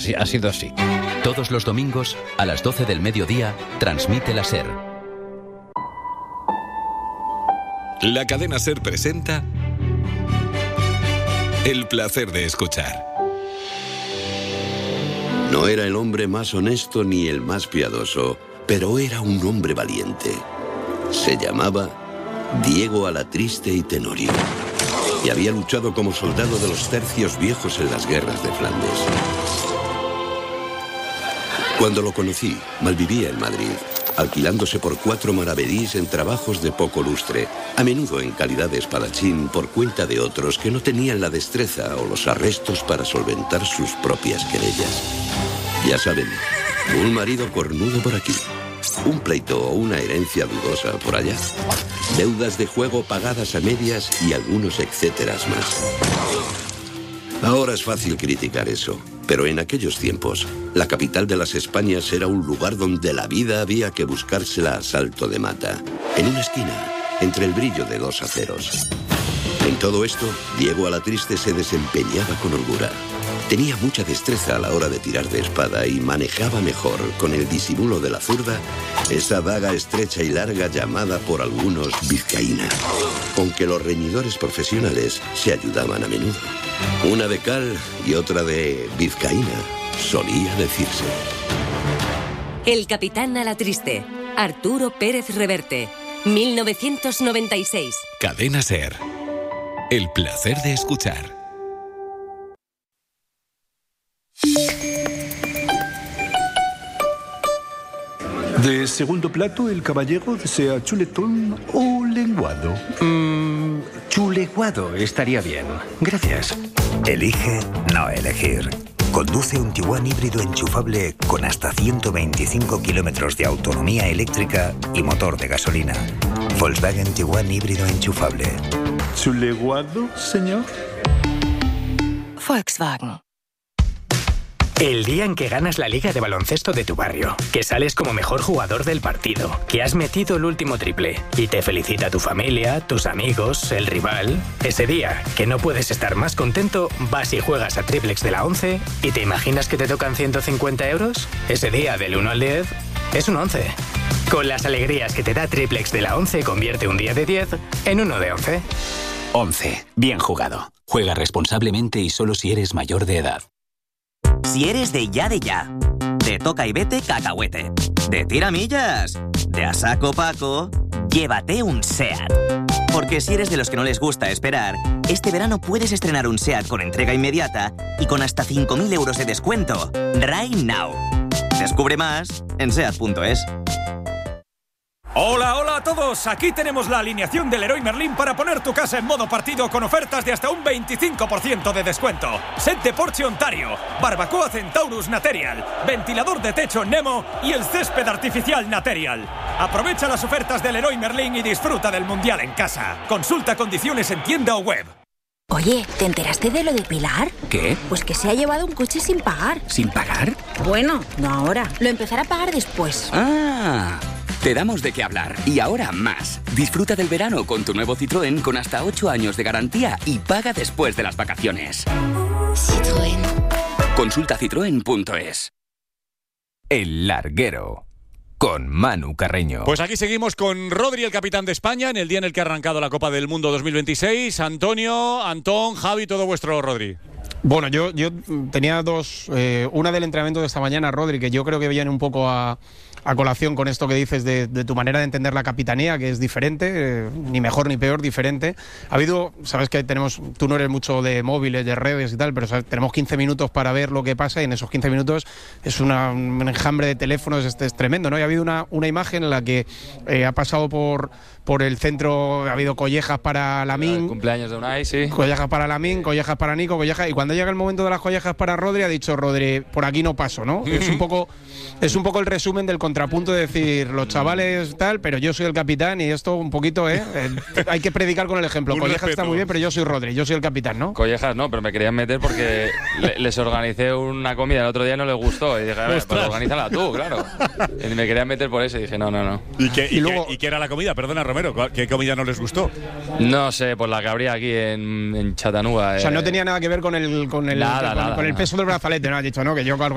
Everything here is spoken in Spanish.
ha sido así. Todos los domingos, a las 12 del mediodía, transmite la SER. La cadena SER presenta El placer de escuchar. No era el hombre más honesto ni el más piadoso, pero era un hombre valiente. Se llamaba Diego Alatriste y Tenorio, y había luchado como soldado de los tercios viejos en las guerras de Flandes. Cuando lo conocí, malvivía en Madrid, alquilándose por 4 maravedís en trabajos de poco lustre, a menudo en calidad de espadachín por cuenta de otros que no tenían la destreza o los arrestos para solventar sus propias querellas. Ya saben, un marido cornudo por aquí, un pleito o una herencia dudosa por allá, deudas de juego pagadas a medias y algunos etcéteras más. Ahora es fácil criticar eso, pero en aquellos tiempos, la capital de las Españas era un lugar donde la vida había que buscársela a salto de mata, en una esquina, entre el brillo de 2 aceros. En todo esto, Diego Alatriste se desempeñaba con holgura. Tenía mucha destreza a la hora de tirar de espada y manejaba mejor, con el disimulo de la zurda, esa daga estrecha y larga llamada por algunos vizcaína, con que los reñidores profesionales se ayudaban a menudo. Una de cal y otra de vizcaína, solía decirse. El capitán Alatriste, Arturo Pérez Reverte, 1996. Cadena SER. El placer de escuchar. De segundo plato, el caballero desea chuletón o lenguado. Chuleguado estaría bien. Gracias. Elige no elegir. Conduce un Tiguan híbrido enchufable con hasta 125 kilómetros de autonomía eléctrica y motor de gasolina. Volkswagen Tiguan híbrido enchufable. ¿Chuleguado, señor? Volkswagen. El día en que ganas la liga de baloncesto de tu barrio, que sales como mejor jugador del partido, que has metido el último triple y te felicita tu familia, tus amigos, el rival. Ese día, que no puedes estar más contento, vas y juegas a Triplex de la 11 y te imaginas que te tocan 150 euros. Ese día, del 1 al 10, es un 11. Con las alegrías que te da Triplex de la 11, convierte un día de 10 en uno de 11. 11. Bien jugado. Juega responsablemente y solo si eres mayor de edad. Si eres de ya, de toca y vete cacahuete, de tiramillas, de a saco Paco, llévate un SEAT. Porque si eres de los que no les gusta esperar, este verano puedes estrenar un SEAT con entrega inmediata y con hasta 5.000 euros de descuento. Right now. Descubre más en SEAT.es. Hola, hola a todos. Aquí tenemos la alineación del Leroy Merlin para poner tu casa en modo partido con ofertas de hasta un 25% de descuento. Set de Porsche Ontario, barbacoa Centaurus Material, ventilador de techo Nemo y el césped artificial Material. Aprovecha las ofertas del Leroy Merlin y disfruta del Mundial en casa. Consulta condiciones en tienda o web. Oye, ¿te enteraste de lo de Pilar? ¿Qué? Pues que se ha llevado un coche sin pagar. ¿Sin pagar? Bueno, no ahora. Lo empezará a pagar después. ¡Ah! Te damos de qué hablar. Y ahora más. Disfruta del verano con tu nuevo Citroën con hasta 8 años de garantía y paga después de las vacaciones. Citroën. Consulta citroen.es. El Larguero, con Manu Carreño. Pues aquí seguimos con Rodri, el capitán de España, en el día en el que ha arrancado la Copa del Mundo 2026. Antonio, Antón, Javi, todo vuestro, Rodri. Bueno, yo tenía dos. Una del entrenamiento de esta mañana, Rodri, que yo creo que viene un poco a colación con esto que dices de tu manera de entender la capitanía, que es diferente, ni mejor ni peor, diferente. Ha habido, sabes que tú no eres mucho de móviles, de redes y tal, pero ¿sabes? Tenemos 15 minutos para ver lo que pasa y en esos 15 minutos es un enjambre de teléfonos, es tremendo, ¿no? Y ha habido una imagen en la que ha pasado por el centro, ha habido collejas para Lamine. El cumpleaños de Unai, sí. Collejas para Lamine, collejas para Nico, collejas. Y cuando llega el momento de las collejas para Rodri, ha dicho Rodri, por aquí no paso, ¿no? Es un poco el resumen del contrapunto de decir, los chavales tal, pero yo soy el capitán y esto un poquito, hay que predicar con el ejemplo. Collejas está muy bien, pero yo soy Rodri, yo soy el capitán, ¿no? Collejas no, pero me querían meter porque les organicé una comida el otro día y no les gustó. Y dije, a ver, pues organízala tú, claro. Y me querían meter por eso y dije, no. ¿Y qué era la comida? Perdona, Romero, ¿qué comida no les gustó? No sé, pues la que habría aquí en Chattanooga. O sea, no tenía nada que ver con el peso del brazalete, ¿no? Has dicho, ¿no? Que yo